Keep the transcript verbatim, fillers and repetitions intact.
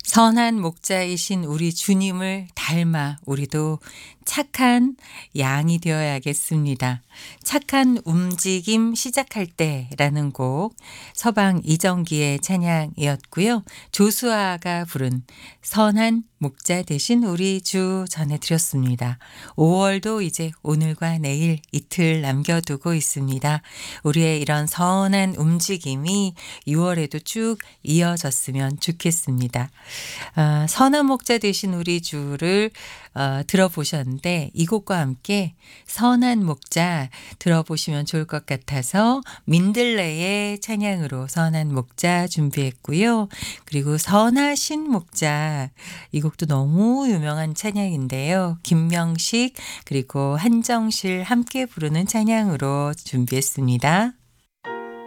선한 목자이신 우리 주님을 닮아 우리도 착한 양이 되어야겠습니다. 착한 움직임 시작할 때라는 곡 서방 이정기의 찬양이었고요. 조수아가 부른 선한 목자 되신 우리 주 전해드렸습니다. 오월도 이제 오늘과 내일 이틀 남겨두고 있습니다. 우리의 이런 선한 움직임이 유월에도 쭉 이어졌으면 좋겠습니다. 아, 선한 목자 되신 우리 주를 어, 들어보셨는데 이 곡과 함께 선한 목자 들어보시면 좋을 것 같아서 민들레의 찬양으로 선한 목자 준비했고요. 그리고 선하신 목자 이 곡도 너무 유명한 찬양인데요. 김명식 그리고 한정실 함께 부르는 찬양으로 준비했습니다.